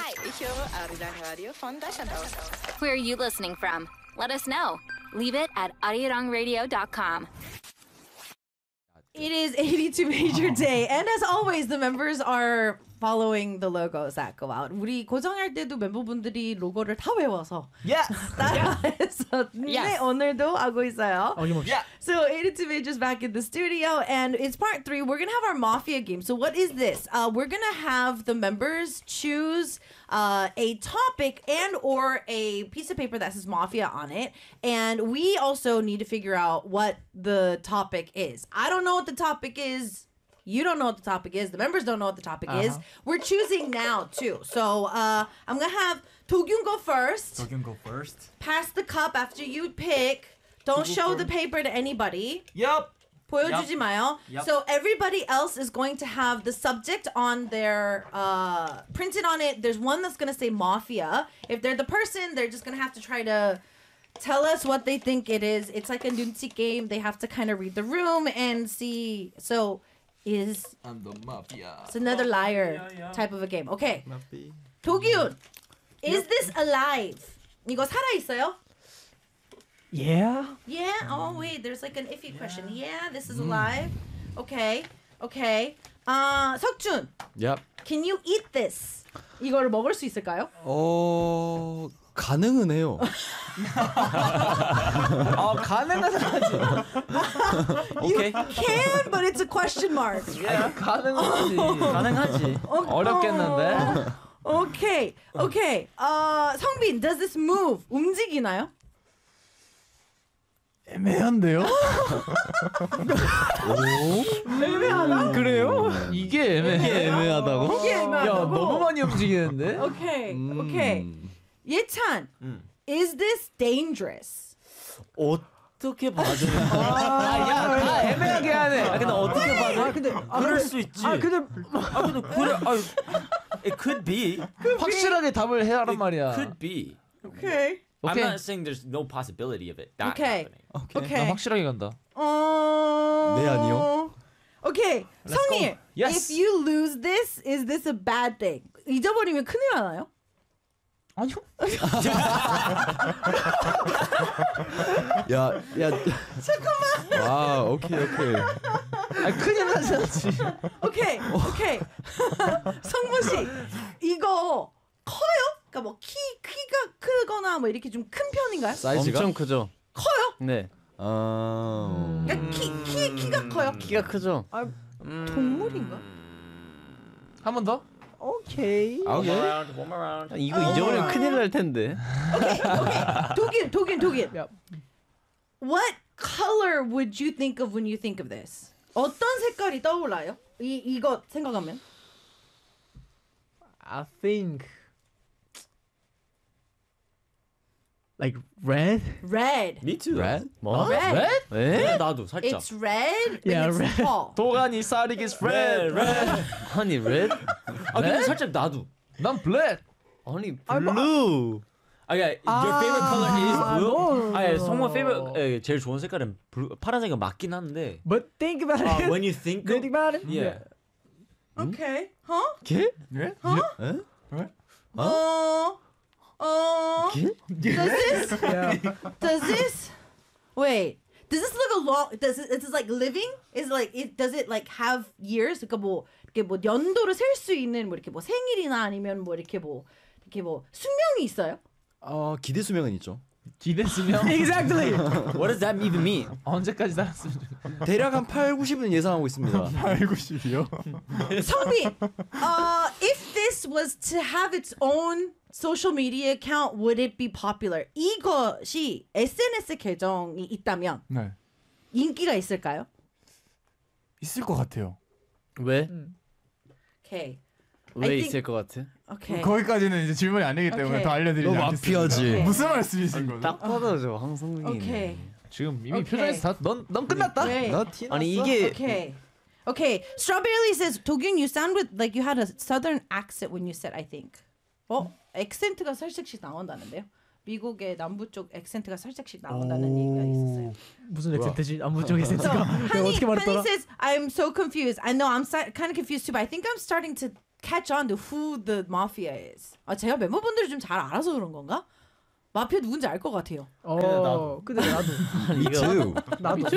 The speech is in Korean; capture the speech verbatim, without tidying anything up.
Hi, ich höre Arirang Radio von Deutschland aus. Where are you listening from? Let us know. Leave it at arirangradio dot com. It is eighty-two Major Day, and as always, the members are following the logos that go out. 우리 고정할 때도 멤버분들이 로고를 다 외워서 Yes. 따라해서 네, 오늘도 하고 있어요. Yeah. So eighty-two Majors back in the studio, and it's part three. We're gonna have our Mafia game. So what is this? Uh, we're gonna have the members choose uh, a topic and or a piece of paper that says Mafia on it, and we also need to figure out what the topic is. I don't know what the topic is. You don't know what the topic is. The members don't know what the topic uh-huh. is. We're choosing now too. So uh, I'm gonna have Do-gyun go first. Do-gyun go first. Pass the cup after you pick. Don't show the paper to anybody. Yep. 보여주지 마요. Yep. So everybody else is going to have the subject on their uh, printed on it. There's one that's gonna say Mafia. If they're the person, they're just gonna have to try to tell us what they think it is. It's like a 눈치 game. They have to kind of read the room and see. So. Is I'm the mafia. It's another liar yeah, yeah. type of a game. Okay. 도기훈, is this alive? 이거 살아 있어요? Yeah. Yeah. Oh wait, there's like an iffy question. Yeah, this is alive. Okay. Okay. Uh, 석준. Yep. Can you eat this? 이거를 먹을 수 있을까요? 어 가능은 해요. 어 가능은 하지. You can, but it's a question mark. Yeah. 가능하지. 가능하지. 어렵겠는데? Okay. Okay. Uh, 성빈, does this move? 움직이나요? 애매한데요? 애매하다? 그래요? 이게 애매해. 이게 애매하다고? 이게 애매하다고? 야, 너무 많이 움직이는데? Okay. 음. Okay. 예찬, is this dangerous? 어떻게 봐도 아야 다 애매하게 하네. 아 근데 어떻게 봐도 아, 근데 그럴 수 있지. 아, 근데 아 근데 그래. 아 it could be. 확실하게 답을 해야란 말이야. Could be. Okay. I'm Okay. not saying there's no possibility of it not Okay. happening. 오케이. Okay. 나 확실하게 간다. 어... 네, 아니요. Okay. 성일, Yes. if you lose this, is this a bad thing? 잊어버리면 큰일 나나요? 아니요. 야, 야. 잠깐만. 와, 오케이, 오케이. 아, 큰일 나지 않지. 오케이. 오케이. 성모 씨, 이거 커요? 그러니까 뭐 키 키가 크거나 뭐 이렇게 좀 큰 편인가요? 사이즈가 엄청 크죠. 커요? 네. 아. 그러니까 키, 키 키가 커요? 키가 크죠. 아, 동물인가? 한 번 더? 오케이. 아, 오케이. Round, one more round. 이거 잊어버리면 큰일 날 텐데. 오케이. 오케이. 독일, 독일, 독일. What color would you think of when you think of this? 어떤 색깔이 떠올라요? 이 이거 생각하면? I think like red. Red. Me too. Red? 뭐? Red. 왜? 나도 살짝. It's red, but Yeah, it's red. tall. 도가니 사리기스 red. red. 아니 red? 아 근데 살짝 나도. 난 black. 아니 blue. 아, yeah, your favorite color is blue. no. 아, 예, 성모 favorite 에, 제일 좋은 색깔은 블루, 파란색은 맞긴 한데. But think about 아, it. when you think, Think about it. yeah. Okay. Huh? 개? 예? 에? 어. 어. 개? Does this? Yeah. Does this? Wait. Does this look a long? Does it? Is like living? Is like it? Does it like have years? 그러니까 뭐 이렇게 뭐 연도를 셀 수 있는 뭐 이렇게 뭐 생일이나 아니면 뭐 이렇게 뭐 이렇게 뭐 수명이 있어요? 어, 기대 수명은 있죠. 기대수명. Exactly. What does that even mean? 언제까지 살았으면 좋겠어. 대략 한 팔, 구십은 예상하고 있습니다. 팔, 구십이요? 성빈, uh, if this was to have its own social media account, would it be popular? 이것이 에스엔에스 계정이 있다면 네. 인기가 있을까요? 있을 것 같아요. 왜? Okay. 왜 I think- 있을 것 같아? Okay. 거기까지는 이제 질문이 아니기 때문에 오케이. 더 알려드리지 너무 않겠습니다. 마피아지. 무슨 말씀이신 거죠? 딱 봐도 저 황성민이. Okay. 지금 이미 오케이. 표정에서 다 넌 넌 끝났다. 네. 나 티 났어. 아니 이게 Okay. Okay. Strawberry says, 도균, you sound with like you had a southern accent when you said I think. 어? 액센트가 살짝씩 나온다는데요? 미국의 남부 쪽 액센트가 살짝씩 나온다는 얘기가 있었어요. 무슨 액센트지? 안무 쪽의 센스가. 내가 Honey, 어떻게 Honey 말했더라? says, I'm so confused. I know I'm si- kind of confused too, but I think I'm starting to catch on to who the mafia is. 아, 제가 멤버분들이 좀 잘 알아서 그런 건가? 마피아 누군지 알 것 같아요. 어, 근데 나도. Me too. 나도.